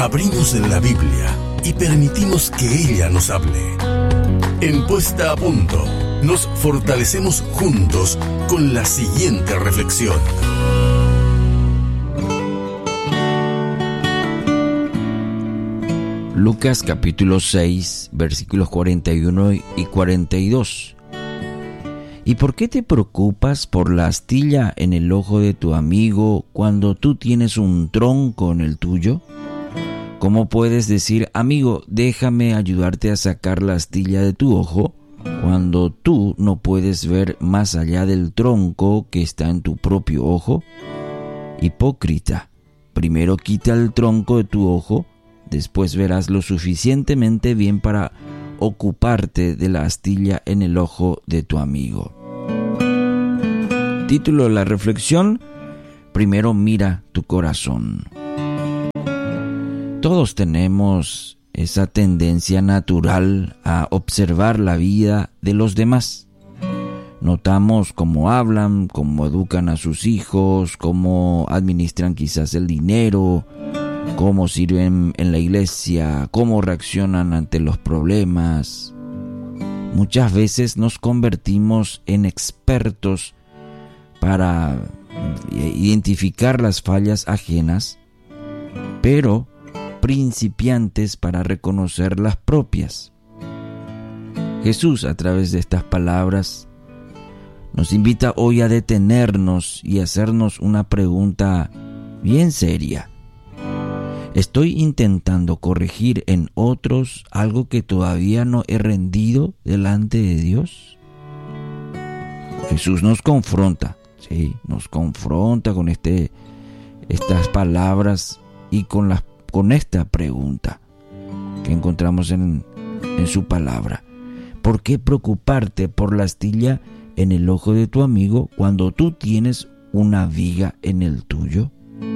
Abrimos la Biblia y permitimos que ella nos hable. En Puesta a Punto, nos fortalecemos juntos con la siguiente reflexión. Lucas capítulo 6, versículos 41 y 42. ¿Y por qué te preocupas por la astilla en el ojo de tu amigo cuando tú tienes un tronco en el tuyo? ¿Cómo puedes decir, amigo, déjame ayudarte a sacar la astilla de tu ojo, cuando tú no puedes ver más allá del tronco que está en tu propio ojo? Hipócrita, primero quita el tronco de tu ojo, después verás lo suficientemente bien para ocuparte de la astilla en el ojo de tu amigo. Título de la reflexión: primero mira tu corazón. Todos tenemos esa tendencia natural a observar la vida de los demás. Notamos cómo hablan, cómo educan a sus hijos, cómo administran quizás el dinero, cómo sirven en la iglesia, cómo reaccionan ante los problemas. Muchas veces nos convertimos en expertos para identificar las fallas ajenas, pero principiantes para reconocer las propias. Jesús, a través de estas palabras, nos invita hoy a detenernos y hacernos una pregunta bien seria. ¿Estoy intentando corregir en otros algo que todavía no he rendido delante de Dios? Jesús nos confronta, sí, nos confronta con estas palabras y con esta pregunta que encontramos en su palabra. ¿Por qué preocuparte por la astilla en el ojo de tu amigo cuando tú tienes una viga en el tuyo?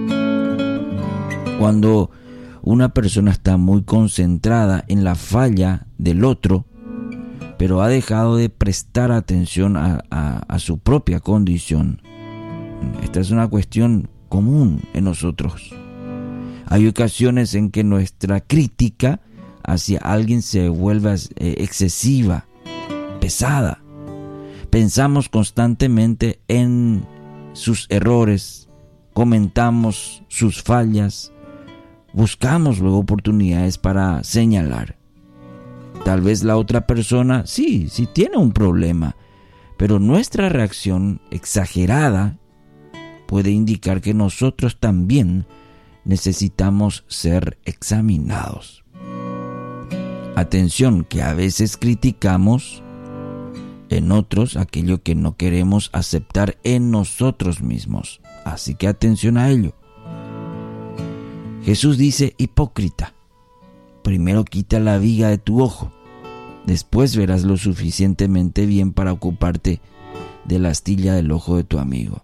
Cuando una persona está muy concentrada en la falla del otro, pero ha dejado de prestar atención a su propia condición, esta es una cuestión común en nosotros. Hay ocasiones en que nuestra crítica hacia alguien se vuelve excesiva, pesada. Pensamos constantemente en sus errores, comentamos sus fallas, buscamos luego oportunidades para señalar. Tal vez la otra persona sí tiene un problema, pero nuestra reacción exagerada puede indicar que nosotros también necesitamos ser examinados. Atención, que a veces criticamos en otros aquello que no queremos aceptar en nosotros mismos. Así que atención a ello. Jesús dice, hipócrita, primero quita la viga de tu ojo, después verás lo suficientemente bien para ocuparte de la astilla del ojo de tu amigo.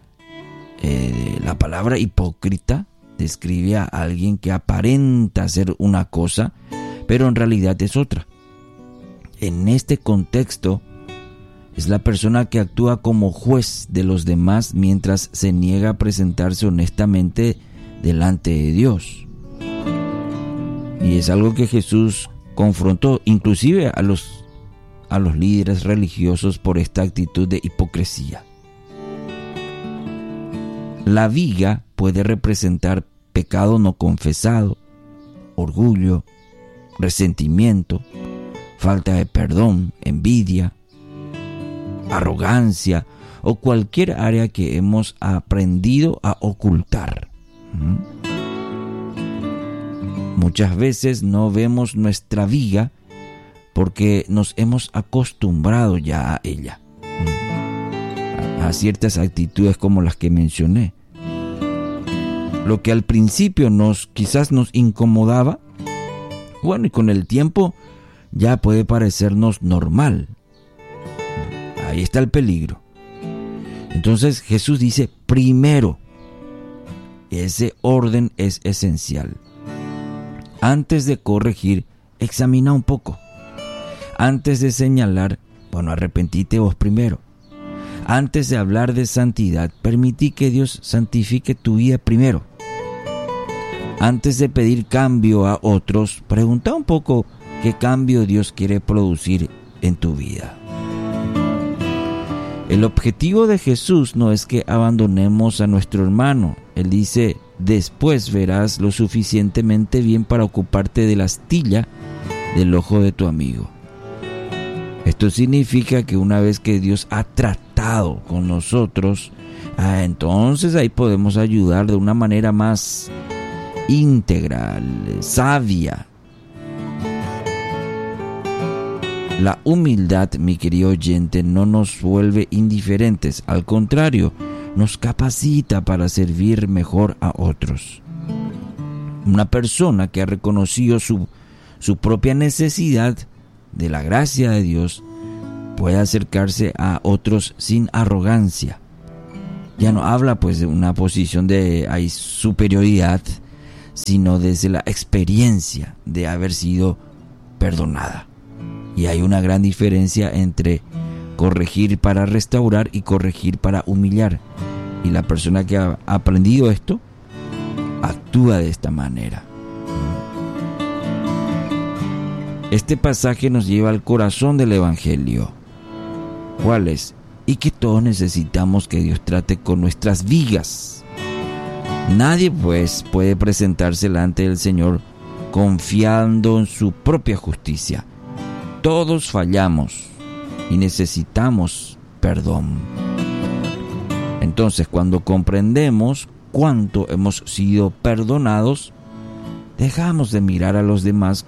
La palabra hipócrita describe a alguien que aparenta ser una cosa, pero en realidad es otra. En este contexto, es la persona que actúa como juez de los demás mientras se niega a presentarse honestamente delante de Dios. Y es algo que Jesús confrontó inclusive a los líderes religiosos por esta actitud de hipocresía. La viga puede representar pecado no confesado, orgullo, resentimiento, falta de perdón, envidia, arrogancia o cualquier área que hemos aprendido a ocultar. Muchas veces no vemos nuestra viga porque nos hemos acostumbrado ya a ella, a ciertas actitudes como las que mencioné. Lo que al principio quizás nos incomodaba, bueno, y con el tiempo ya puede parecernos normal. Ahí está el peligro. Entonces Jesús dice, primero, ese orden es esencial. Antes de corregir, examina un poco. Antes de señalar, arrepentite vos primero. Antes de hablar de santidad, permití que Dios santifique tu vida primero. Antes de pedir cambio a otros, pregunta un poco qué cambio Dios quiere producir en tu vida. El objetivo de Jesús no es que abandonemos a nuestro hermano. Él dice, después verás lo suficientemente bien para ocuparte de la astilla del ojo de tu amigo. Esto significa que una vez que Dios ha tratado con nosotros, entonces ahí podemos ayudar de una manera más íntegra, sabia. La humildad, mi querido oyente, no nos vuelve indiferentes, al contrario, nos capacita para servir mejor a otros. Una persona que ha reconocido su propia necesidad de la gracia de Dios puede acercarse a otros sin arrogancia. Ya no habla pues de una posición de superioridad, sino desde la experiencia de haber sido perdonada. Y hay una gran diferencia entre corregir para restaurar y corregir para humillar. Y la persona que ha aprendido esto actúa de esta manera. Este pasaje nos lleva al corazón del Evangelio. ¿Cuál es? Y que todos necesitamos que Dios trate con nuestras vigas. Nadie pues puede presentarse delante del Señor confiando en su propia justicia. Todos fallamos y necesitamos perdón. Entonces, cuando comprendemos cuánto hemos sido perdonados, dejamos de mirar a los demás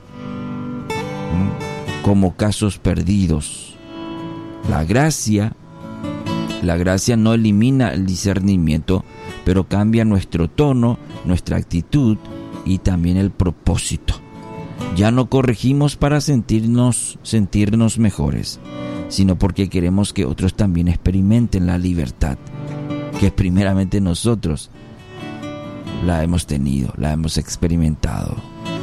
como casos perdidos. La gracia no elimina el discernimiento, pero cambia nuestro tono, nuestra actitud y también el propósito. Ya no corregimos para sentirnos mejores, sino porque queremos que otros también experimenten la libertad, que primeramente nosotros la hemos tenido, la hemos experimentado.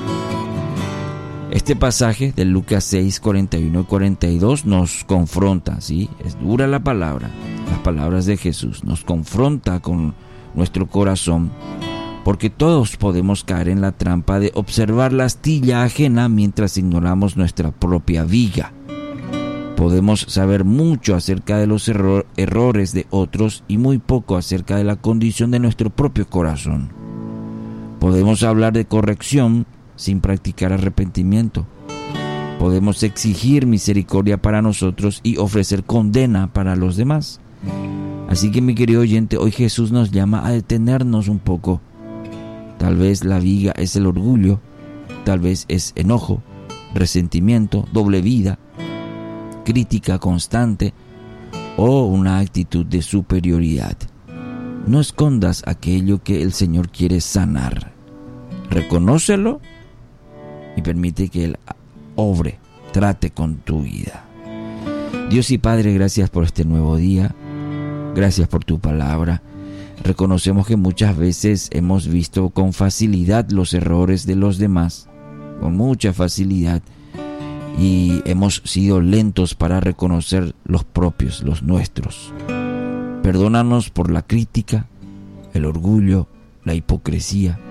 Este pasaje de Lucas 6, 41 y 42 nos confronta, ¿sí? Es dura la palabra, las palabras de Jesús, nos confronta con nuestro corazón, porque todos podemos caer en la trampa de observar la astilla ajena mientras ignoramos nuestra propia viga. Podemos saber mucho acerca de los errores de otros y muy poco acerca de la condición de nuestro propio corazón. Podemos hablar de corrección sin practicar arrepentimiento. Podemos exigir misericordia para nosotros y ofrecer condena para los demás. Así que, mi querido oyente, hoy Jesús nos llama a detenernos un poco. Tal vez la viga es el orgullo, tal vez es enojo, resentimiento, doble vida, crítica constante o una actitud de superioridad. No escondas aquello que el Señor quiere sanar. Reconócelo y permite que Él obre, trate con tu vida. Dios y Padre, gracias por este nuevo día. Gracias por tu palabra. Reconocemos que muchas veces hemos visto con facilidad los errores de los demás, con mucha facilidad, y hemos sido lentos para reconocer los propios, los nuestros. Perdónanos por la crítica, el orgullo, la hipocresía.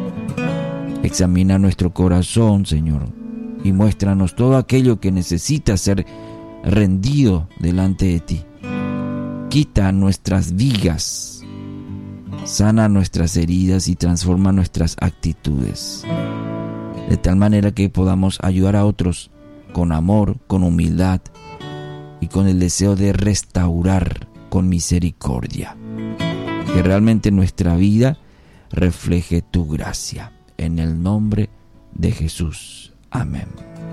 Examina nuestro corazón, Señor, y muéstranos todo aquello que necesita ser rendido delante de ti. Quita nuestras vigas, sana nuestras heridas y transforma nuestras actitudes, de tal manera que podamos ayudar a otros con amor, con humildad y con el deseo de restaurar con misericordia. Que realmente nuestra vida refleje tu gracia. En el nombre de Jesús. Amén.